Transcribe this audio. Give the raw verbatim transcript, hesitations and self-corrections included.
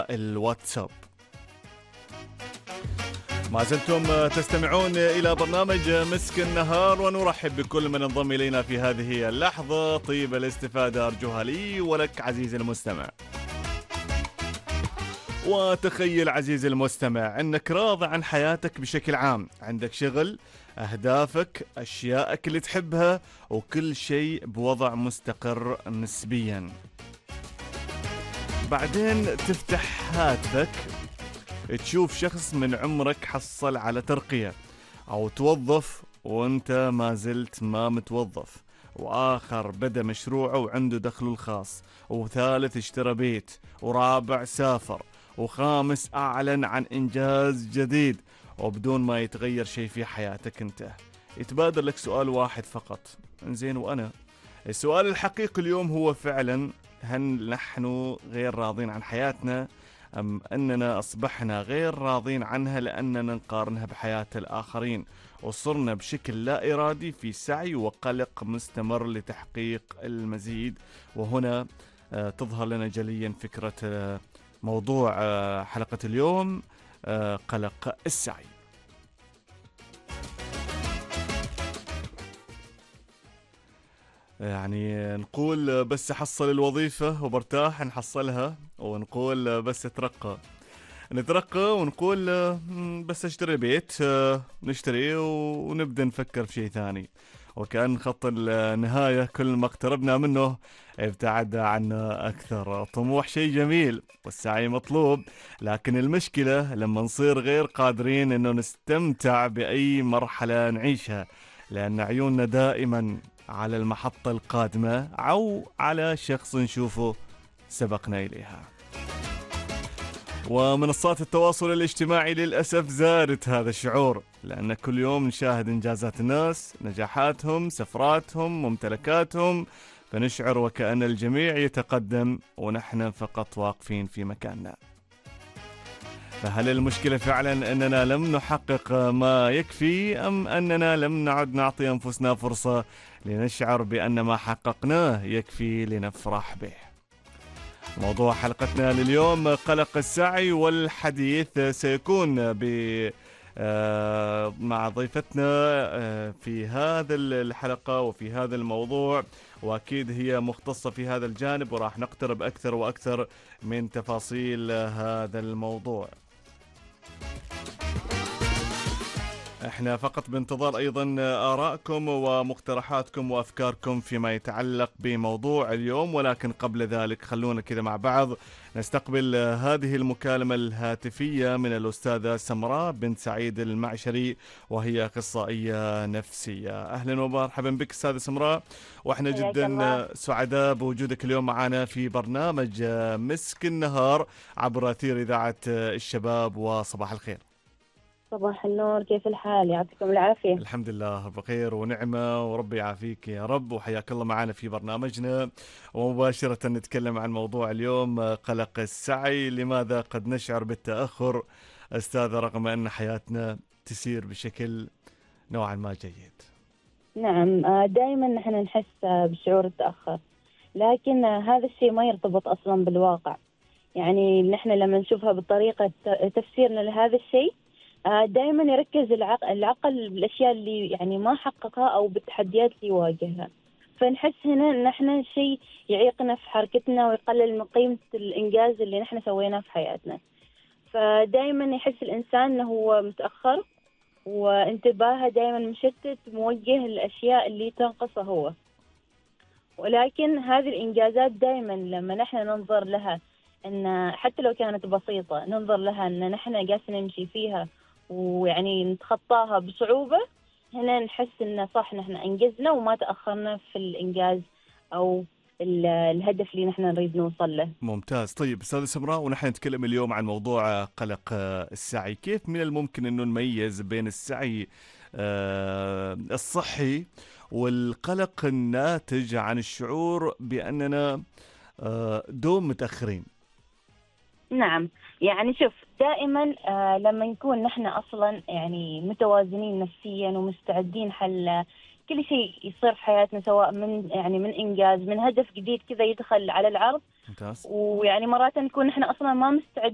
على الواتساب. ما زلتم تستمعون إلى برنامج مسك النهار، ونرحب بكل من انضم إلينا في هذه اللحظة. طيب الاستفادة أرجوها لي ولك عزيزي المستمع. وتخيل عزيزي المستمع أنك راضي عن حياتك بشكل عام، عندك شغل، أهدافك، أشيائك اللي تحبها، وكل شيء بوضع مستقر نسبيا. بعدين تفتح هاتفك تشوف شخص من عمرك حصل على ترقية، أو توظف وانت ما زلت ما متوظف، وآخر بدأ مشروعه وعنده دخله الخاص، وثالث اشترى بيت، ورابع سافر، وخامس أعلن عن إنجاز جديد، وبدون ما يتغير شيء في حياتك انت. يتبادر لك سؤال واحد فقط: انزين وأنا؟ السؤال الحقيقي اليوم هو فعلا: هل نحن غير راضين عن حياتنا، أم أننا أصبحنا غير راضين عنها لأننا نقارنها بحياة الآخرين، وصرنا بشكل لا إرادي في سعي وقلق مستمر لتحقيق المزيد؟ وهنا آه تظهر لنا جليا فكرة آه موضوع آه حلقة اليوم: آه قلق السعي. يعني نقول بس أحصل الوظيفة وبرتاح نحصلها، ونقول بس أترقى نترقى، ونقول بس اشتري بيت نشتريه ونبدأ نفكر في شيء ثاني. وكأن خط النهاية كل ما اقتربنا منه ابتعد عنا أكثر. طموح شيء جميل والسعي مطلوب، لكن المشكلة لما نصير غير قادرين انه نستمتع بأي مرحلة نعيشها، لأن عيوننا دائما على المحطة القادمة أو على شخص نشوفه سبقنا إليها. ومنصات التواصل الاجتماعي للأسف زادت هذا الشعور، لأن كل يوم نشاهد إنجازات الناس، نجاحاتهم، سفراتهم، ممتلكاتهم، فنشعر وكأن الجميع يتقدم ونحن فقط واقفين في مكاننا. فهل المشكلة فعلا أننا لم نحقق ما يكفي، أم أننا لم نعد نعطي أنفسنا فرصة لنشعر بأن ما حققناه يكفي لنفرح به؟ موضوع حلقتنا لليوم قلق السعي، والحديث سيكون ب مع ضيفتنا في هذا الحلقة وفي هذا الموضوع، وأكيد هي مختصة في هذا الجانب، وراح نقترب أكثر وأكثر من تفاصيل هذا الموضوع. احنا فقط بانتظار ايضا آرائكم ومقترحاتكم وافكاركم فيما يتعلق بموضوع اليوم، ولكن قبل ذلك خلونا كذا مع بعض نستقبل هذه المكالمة الهاتفية من الأستاذة سمراء بنت سعيد المعشري، وهي أخصائية نفسية. أهلا ومرحبا بك أستاذة سمراء، وإحنا جدا سعداء بوجودك اليوم معنا في برنامج مسك النهار عبر أثير إذاعة الشباب. وصباح الخير. صباح النور، كيف الحال؟ يعطيكم العافية. الحمد لله بخير ونعمة، وربي يعافيك يا رب، وحياك الله معنا في برنامجنا. ومباشرة نتكلم عن موضوع اليوم: قلق السعي. لماذا قد نشعر بالتأخر أستاذة رغم أن حياتنا تسير بشكل نوعا ما جيد؟ نعم، دائما نحن نحس بشعور التأخر، لكن هذا الشيء ما يرتبط أصلا بالواقع. يعني نحن لما نشوفها بطريقة تفسيرنا لهذا الشيء، دائما يركز العقل, العقل بالأشياء اللي يعني ما حققها أو بالتحديات اللي يواجهها، فنحس هنا إن إحنا شيء يعيقنا في حركتنا ويقلل من قيمة الإنجاز اللي نحن سويناه في حياتنا. فدائما يحس الإنسان إنه هو متأخر، وانتباهه دائما مشتت موجه للأشياء اللي تنقصه هو. ولكن هذه الإنجازات دائما لما نحن ننظر لها، إن حتى لو كانت بسيطة ننظر لها إن نحن قاعدين نمشي فيها ويعني نتخطاها بصعوبة، هنا نحس إن صح نحن أنجزنا وما تأخرنا في الإنجاز أو الهدف اللي نحن نريد نوصل له. ممتاز. طيب أستاذة سمراء، ونحن نتكلم اليوم عن موضوع قلق السعي، كيف من الممكن أنه نميز بين السعي الصحي والقلق الناتج عن الشعور بأننا دوم متأخرين؟ نعم، يعني شوف، دائما آه لما نكون نحن أصلا يعني متوازنين نفسيا ومستعدين حل كل شيء يصير في حياتنا، سواء من يعني من إنجاز، من هدف جديد كذا يدخل على العرض. ممتاز. ويعني مرات نكون نحن أصلا ما مستعدين